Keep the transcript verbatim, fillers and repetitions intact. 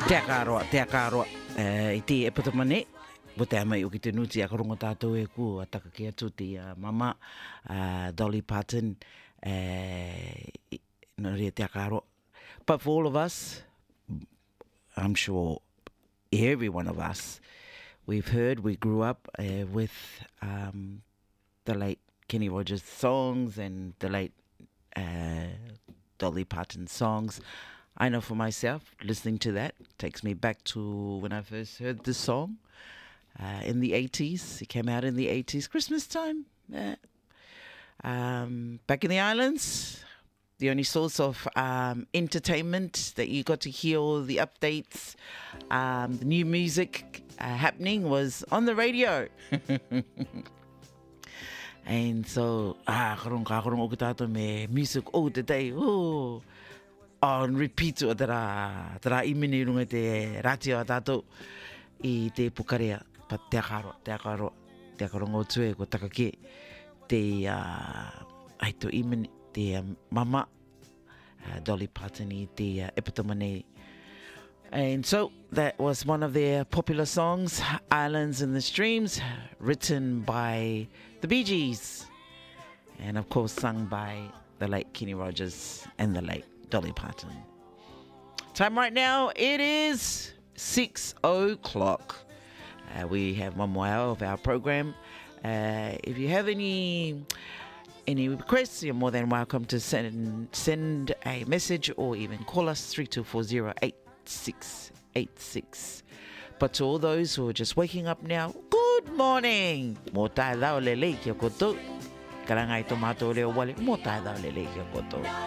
Te akaroa, te akaroa. Uh, I te e patamane, mo te amai o ki te nuti a karongo tātou e ku a taka ki atu te uh, mama, uh, Dolly Parton, uh, no rea te akaroa. But for all of us, I'm sure every one of us, we've heard, we grew up uh, with um, the late Kenny Rogers songs and the late uh, Dolly Parton songs. I know for myself, listening to that takes me back to when I first heard this song uh, in the eighties. It came out in the eighties, Christmas time. Yeah. Um, back in the islands, the only source of um, entertainment that you got to hear all the updates, um, the new music uh, happening was on the radio. And so, ah, karong karong o kitato me music all the day. Oh, on repeat o tera tera imini runga te ratio a tātou I te pukarea pa te akaro, te akaro, te akaro ngō tue ko takake te uh, ai to imini te uh, mama uh, Dolly Parton I te uh, epatamane. And so that was one of their popular songs, Islands in the Streams, written by the Bee Gees and of course sung by the late Kenny Rogers and the late Dolly Parton. Time right now, it is six o'clock. Uh, we have one more hour of our program. Uh, if you have any any requests, you're more than welcome to send send a message or even call us three two four zero eight six eight six. But to all those who are just waking up now, good morning. Mo tae dao lele kia koto. Karangai tomato leo wale. Mo tae dao lele kia koto.